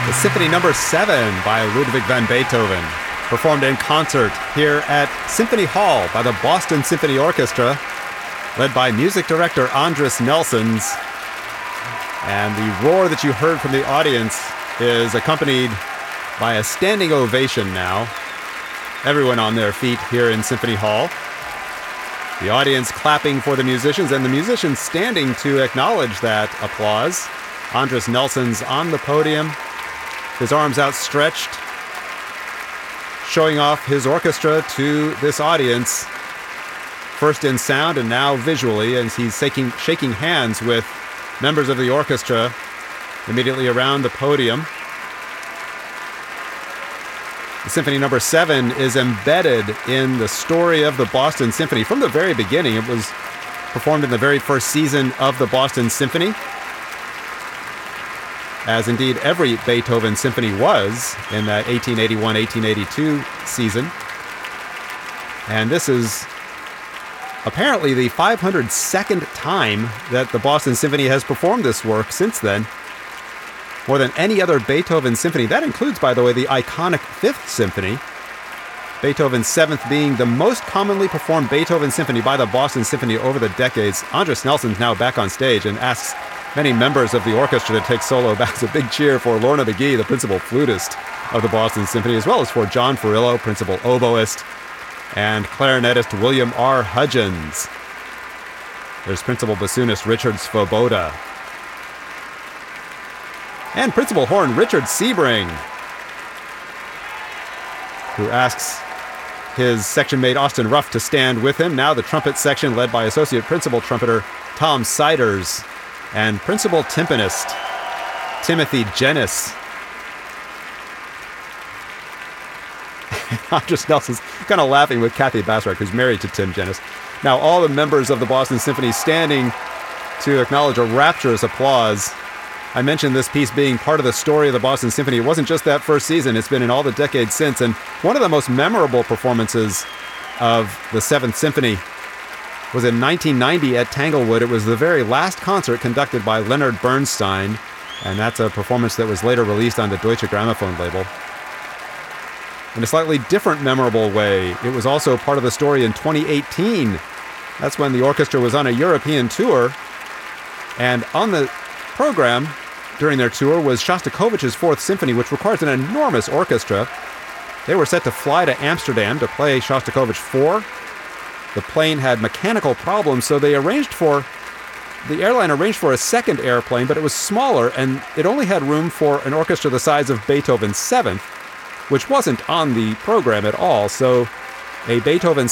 The Symphony No. 7 by Ludwig van Beethoven, performed in concert here at Symphony Hall by the Boston Symphony Orchestra, led by music director Andris Nelsons. And the roar that you heard from the audience is accompanied by a standing ovation now. Everyone on their feet here in Symphony Hall. The audience clapping for the musicians, and the musicians standing to acknowledge that applause. Andris Nelsons on the podium, his arms outstretched, showing off his orchestra to this audience, first in sound and now visually, as he's shaking hands with members of the orchestra immediately around the podium. The Symphony No. 7 is embedded in the story of the Boston Symphony from the very beginning. It was performed in the very first season of the Boston Symphony, as indeed every Beethoven symphony was in that 1881-1882 season. And this is apparently the 502nd time that the Boston Symphony has performed this work since then. More than any other Beethoven symphony. That includes, by the way, the iconic Fifth Symphony. Beethoven's Seventh being the most commonly performed Beethoven symphony by the Boston Symphony over the decades. Andris Nelsons now back on stage and asks many members of the orchestra to take solo back. A big cheer for Lorna McGee, the principal flutist of the Boston Symphony, as well as for John Furillo, principal oboist, and clarinetist William R. Hudgens. There's principal bassoonist Richard Svoboda. And principal horn Richard Sebring, who asks his section mate Austin Ruff to stand with him. Now the trumpet section led by associate principal trumpeter Tom Siders and principal timpanist Timothy Jennis. Andris Nelsons kind of laughing with Kathy Basrak, who's married to Tim Jennis. Now all the members of the Boston Symphony standing to acknowledge a rapturous applause. I mentioned this piece being part of the story of the Boston Symphony. It wasn't just that first season, it's been in all the decades since. And one of the most memorable performances of the Seventh Symphony was in 1990 at Tanglewood. It was the very last concert conducted by Leonard Bernstein, and that's a performance that was later released on the Deutsche Grammophon label. In a slightly different memorable way, it was also part of the story in 2018. That's when the orchestra was on a European tour, and on the program during their tour was Shostakovich's Fourth Symphony, which requires an enormous orchestra. They were set to fly to Amsterdam to play Shostakovich 4. The plane had mechanical problems, so the airline arranged for a second airplane, but it was smaller, and it only had room for an orchestra the size of Beethoven's Seventh, which wasn't on the program at all. So a Beethoven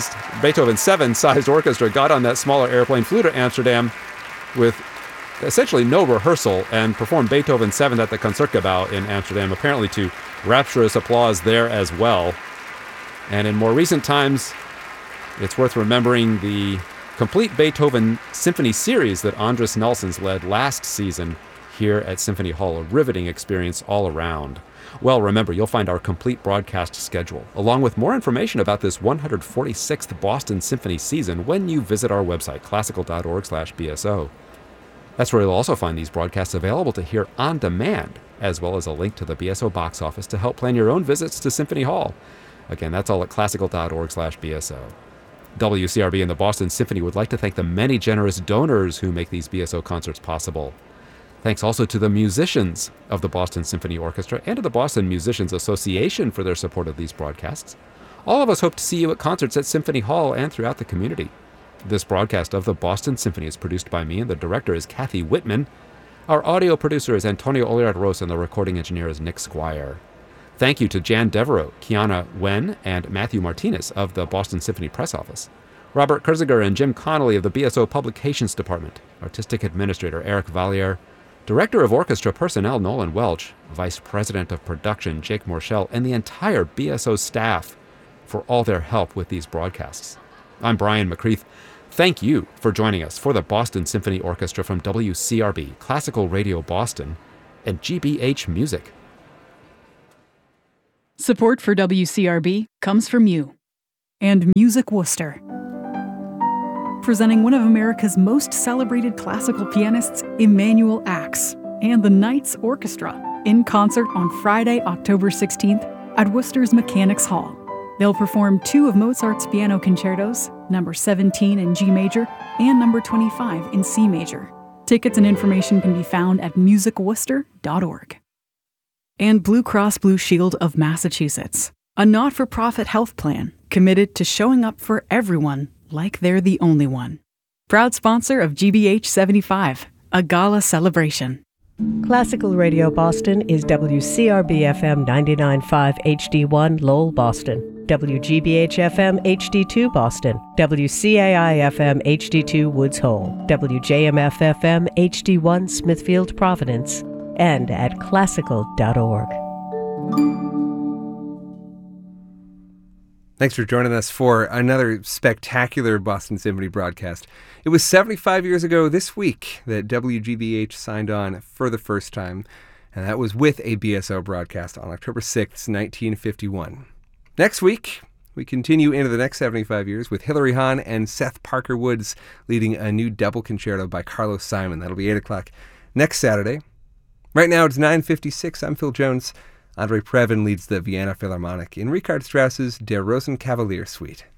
7-sized orchestra got on that smaller airplane, flew to Amsterdam with essentially no rehearsal, and performed Beethoven 7 at the Concertgebouw in Amsterdam, apparently to rapturous applause there as well. And in more recent times, it's worth remembering the complete Beethoven Symphony series that Andris Nelsons led last season here at Symphony Hall, a riveting experience all around. Well, remember, you'll find our complete broadcast schedule, along with more information about this 146th Boston Symphony season when you visit our website, classical.org/BSO. That's where you'll also find these broadcasts available to hear on demand, as well as a link to the BSO box office to help plan your own visits to Symphony Hall. Again, that's all at classical.org/BSO. WCRB and the Boston Symphony would like to thank the many generous donors who make these BSO concerts possible. Thanks also to the musicians of the Boston Symphony Orchestra and to the Boston Musicians Association for their support of these broadcasts. All of us hope to see you at concerts at Symphony Hall and throughout the community. This broadcast of the Boston Symphony is produced by me, and the director is Kathy Whitman. Our audio producer is Antonio Oliard-Rose, and the recording engineer is Nick Squire. Thank you to Jan Devereaux, Kiana Wen, and Matthew Martinez of the Boston Symphony Press Office, Robert Kurziger and Jim Connolly of the BSO Publications Department, Artistic Administrator Eric Valliere, Director of Orchestra Personnel Nolan Welch, Vice President of Production Jake Morshell, and the entire BSO staff for all their help with these broadcasts. I'm Brian McCreath. Thank you for joining us for the Boston Symphony Orchestra from WCRB, Classical Radio Boston, and GBH Music. Support for WCRB comes from you. And Music Worcester. Presenting one of America's most celebrated classical pianists, Emanuel Ax, and the Knights Orchestra. in concert on Friday, October 16th at Worcester's Mechanics Hall. They'll perform 2 of Mozart's piano concertos, number 17 in G major and number 25 in C major. Tickets and information can be found at musicworcester.org. And Blue Cross Blue Shield of Massachusetts, a not-for-profit health plan committed to showing up for everyone like they're the only one. Proud sponsor of GBH 75, a gala celebration. Classical Radio Boston is WCRB-FM 99.5 HD1 Lowell, Boston, WGBH-FM HD2 Boston, WCAI-FM HD2 Woods Hole, WJMF-FM HD1 Smithfield, Providence, and at classical.org. Thanks for joining us for another spectacular Boston Symphony broadcast. It was 75 years ago this week that WGBH signed on for the first time, and that was with a BSO broadcast on October 6th, 1951. Next week, we continue into the next 75 years with Hilary Hahn and Seth Parker Woods leading a new double concerto by Carlos Simon. That'll be 8 o'clock next Saturday. Right now it's 9:56. I'm Phil Jones. Andre Previn leads the Vienna Philharmonic in Richard Strauss's Der Rosenkavalier Suite.